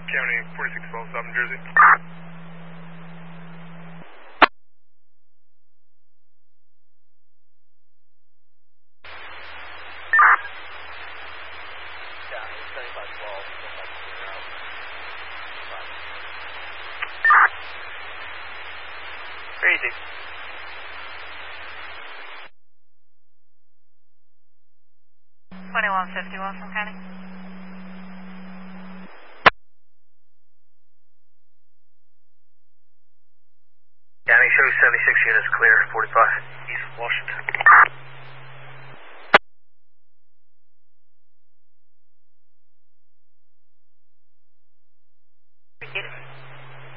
County 4612, South New Jersey. Crazy. Wilson County. County show 76 units clear, 45. East Washington.